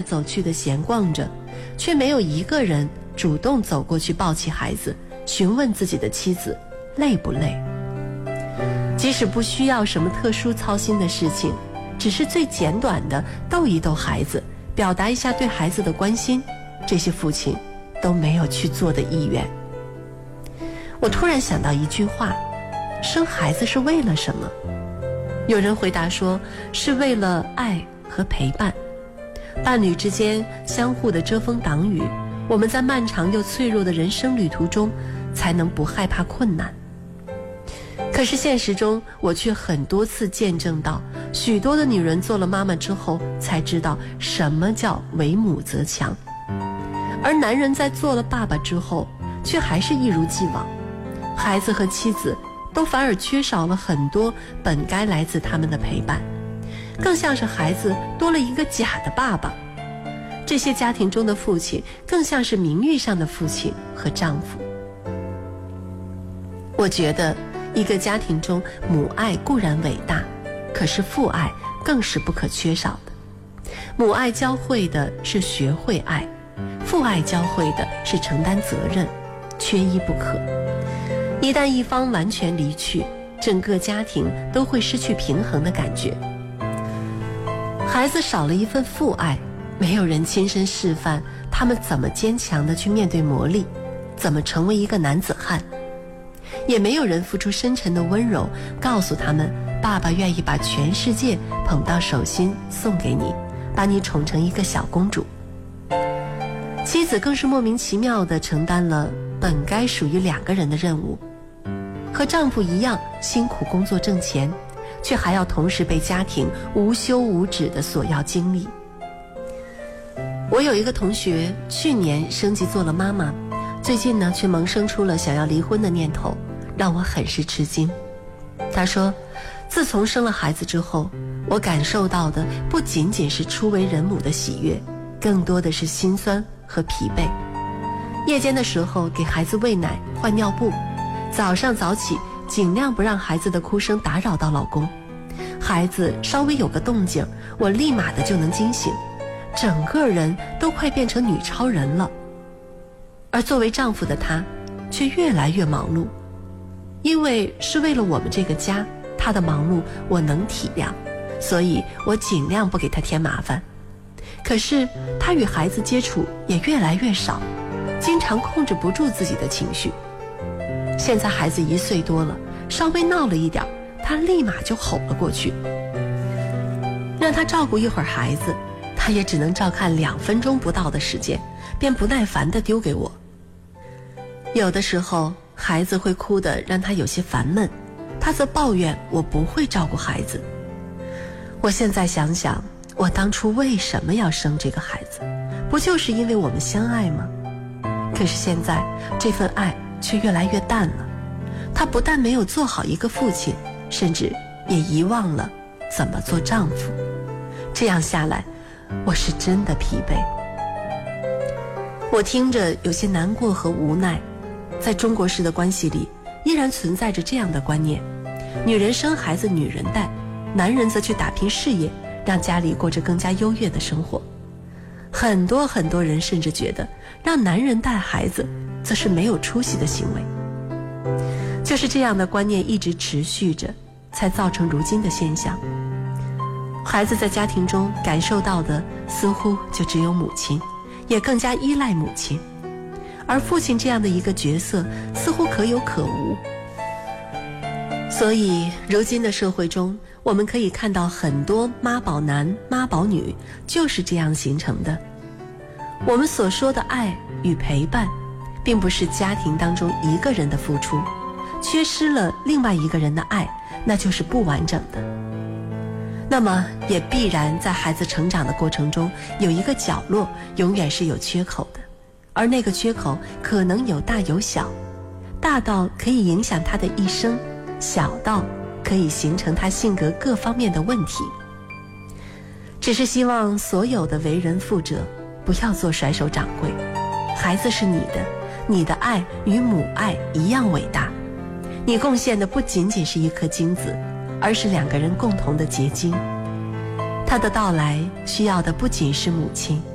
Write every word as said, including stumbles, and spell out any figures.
走去的闲逛着，却没有一个人主动走过去抱起孩子，询问自己的妻子累不累。即使不需要什么特殊操心的事情，只是最简短的逗一逗孩子，表达一下对孩子的关心，这些父亲都没有去做的意愿。我突然想到一句话，生孩子是为了什么？有人回答说，是为了爱和陪伴。伴侣之间相互的遮风挡雨，我们在漫长又脆弱的人生旅途中才能不害怕困难。可是现实中，我却很多次见证到，许多的女人做了妈妈之后才知道什么叫为母则强，而男人在做了爸爸之后却还是一如既往，孩子和妻子都反而缺少了很多本该来自他们的陪伴，更像是孩子多了一个假的爸爸。这些家庭中的父亲更像是名誉上的父亲和丈夫。我觉得一个家庭中，母爱固然伟大，可是父爱更是不可缺少的。母爱教会的是学会爱，父爱教会的是承担责任，缺一不可。一旦一方完全离去，整个家庭都会失去平衡的感觉。孩子少了一份父爱，没有人亲身示范他们怎么坚强地去面对磨砺，怎么成为一个男子汉，也没有人付出深沉的温柔，告诉他们爸爸愿意把全世界捧到手心送给你，把你宠成一个小公主。妻子更是莫名其妙地承担了本该属于两个人的任务，和丈夫一样辛苦工作挣钱，却还要同时被家庭无休无止地索要精力。我有一个同学去年升级做了妈妈，最近呢却萌生出了想要离婚的念头，让我很是吃惊。他说，自从生了孩子之后，我感受到的不仅仅是初为人母的喜悦，更多的是心酸和疲惫。夜间的时候给孩子喂奶换尿布，早上早起尽量不让孩子的哭声打扰到老公，孩子稍微有个动静，我立马的就能惊醒，整个人都快变成女超人了。而作为丈夫的他却越来越忙碌，因为是为了我们这个家，他的忙碌我能体谅，所以我尽量不给他添麻烦。可是他与孩子接触也越来越少，经常控制不住自己的情绪。现在孩子一岁多了，稍微闹了一点，他立马就吼了过去。让他照顾一会儿孩子，他也只能照看两分钟不到的时间，便不耐烦地丢给我。有的时候孩子会哭得让他有些烦闷，他则抱怨我不会照顾孩子。我现在想想，我当初为什么要生这个孩子，不就是因为我们相爱吗？可是现在这份爱却越来越淡了，他不但没有做好一个父亲，甚至也遗忘了怎么做丈夫。这样下来，我是真的疲惫。我听着有些难过和无奈。在中国式的关系里，依然存在着这样的观念，女人生孩子女人带，男人则去打拼事业，让家里过着更加优越的生活。很多很多人甚至觉得让男人带孩子则是没有出息的行为。就是这样的观念一直持续着，才造成如今的现象。孩子在家庭中感受到的似乎就只有母亲，也更加依赖母亲，而父亲这样的一个角色似乎可有可无。所以如今的社会中，我们可以看到很多妈宝男妈宝女就是这样形成的。我们所说的爱与陪伴，并不是家庭当中一个人的付出，缺失了另外一个人的爱，那就是不完整的。那么也必然在孩子成长的过程中，有一个角落永远是有缺口的，而那个缺口可能有大有小，大到可以影响他的一生，小到可以形成他性格各方面的问题。只是希望所有的为人父者不要做甩手掌柜，孩子是你的，你的爱与母爱一样伟大，你贡献的不仅仅是一颗精子，而是两个人共同的结晶。他的到来需要的不仅是母亲，